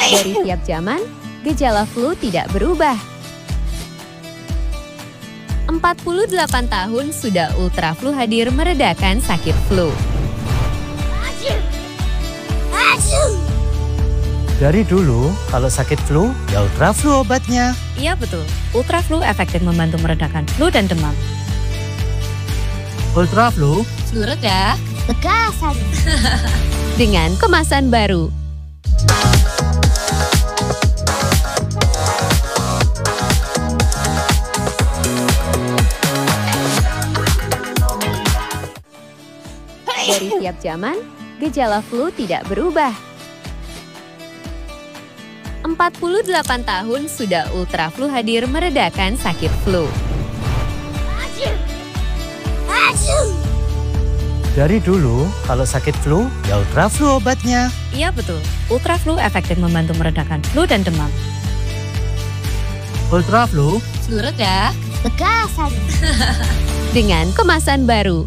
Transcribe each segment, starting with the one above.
Dari tiap zaman, gejala flu tidak berubah. 48 tahun sudah Ultra Flu hadir meredakan sakit flu. Dari dulu, kalau sakit flu, ya Ultra Flu obatnya. Iya betul, Ultra Flu efektif membantu meredakan flu dan demam. Ultra Flu, Flu reda, Bekasan. Dengan kemasan baru. Dari tiap zaman, gejala flu tidak berubah. 48 tahun sudah Ultra Flu hadir meredakan sakit flu. dari dulu, kalau sakit flu, ya Ultra Flu obatnya. Iya betul, Ultra Flu efektif membantu meredakan flu dan demam. Ultra Flu, Flu reda, Bekasan. Dengan kemasan baru.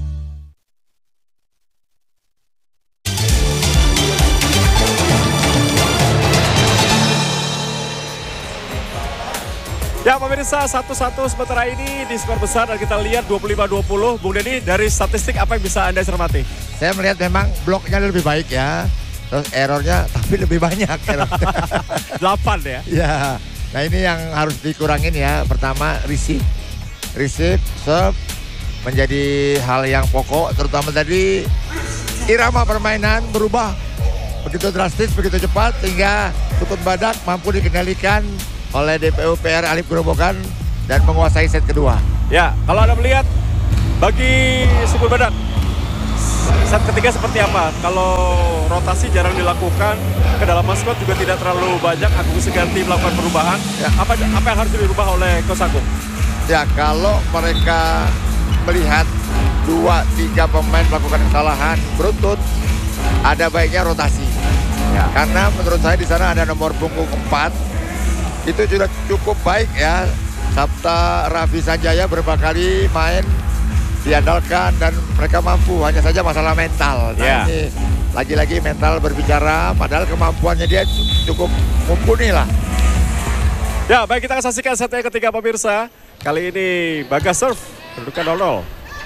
Ya pemirsa, 1-1 sementara ini di skor besar dan kita lihat 25-20. Bung Denny, dari statistik apa yang bisa Anda cermati? Saya melihat memang bloknya lebih baik ya. Terus errornya tapi lebih banyak. 8 ya? Ya, nah ini yang harus dikurangin ya. Pertama receive, serve menjadi hal yang pokok. Terutama tadi irama permainan berubah begitu drastis, begitu cepat. Sehingga Sukun Badak mampu dikendalikan oleh DPU PR Alif Gerobokan dan menguasai set kedua. Ya, kalau Anda melihat bagi Sukun Badak, set ketiga seperti apa? Kalau rotasi jarang dilakukan, kedalaman skor juga tidak terlalu banyak, Agung Seganti melakukan perubahan. Ya. Apa yang harus dirubah oleh Coach Agung? Ya, kalau mereka melihat 2-3 pemain melakukan kesalahan beruntun, ada baiknya rotasi. Ya. Karena menurut saya di sana ada nomor punggung 4. Itu sudah cukup baik ya. Sabta Raffi Sanjaya berapa kali main diandalkan dan mereka mampu, hanya saja masalah mental. Nah ini lagi-lagi mental berbicara, padahal kemampuannya dia cukup mumpuni lah. Ya, baik, kita akan saksikan set yang ketiga pemirsa. Kali ini Bagas serve, kedudukan 0-0.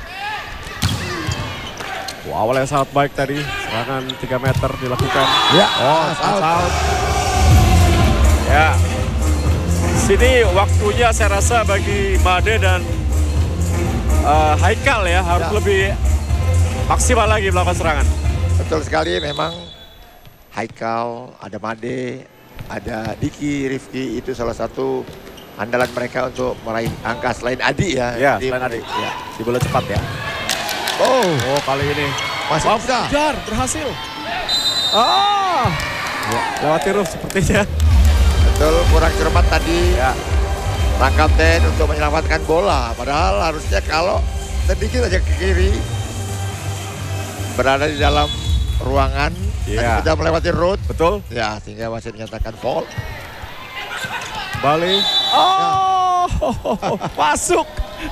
Awal yang sangat baik tadi, serangan 3 meter dilakukan. Ya, out. Ya, sini waktunya saya rasa bagi Made dan Haikal ya harus lebih maksimal lagi melakukan serangan. Betul sekali, memang Haikal, ada Made, ada Diki, Rifki, itu salah satu andalan mereka untuk meraih angka selain Adi ya. Ya, selain Adi. Ya. Di bola cepat ya. Oh, kali ini masih bisa. Kejar, berhasil. Lewati roof sepertinya. Betul, kurang cermat tadi ya. Sang kapten untuk menyelamatkan bola. Padahal harusnya kalau sedikit aja ke kiri, berada di dalam ruangan, dan sudah melewati road. Betul. Ya, sehingga wasit menyatakan foul. Balik. Masuk.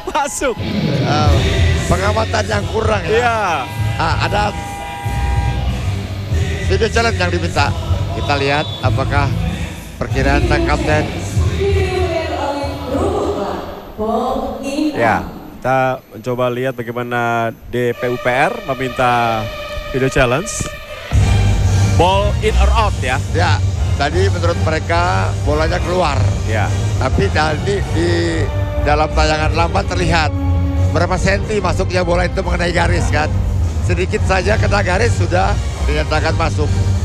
Pengamatan yang kurang ya. Iya. Ada video challenge yang diminta. Kita lihat apakah perkiraan sang kapten. Ya, kita mencoba lihat bagaimana DPUPR meminta video challenge. Ball in or out ya. Ya, tadi menurut mereka bolanya keluar. Ya. Tapi tadi di dalam tayangan lambat terlihat berapa senti masuknya bola itu mengenai garis kan. Sedikit saja kena garis sudah dinyatakan masuk.